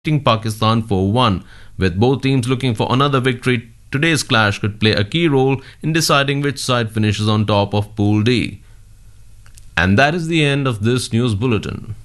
Pakistan 4-1. With both teams looking for another victory, today's clash could play a key role in deciding which side finishes on top of Pool D. And that is the end of this news bulletin.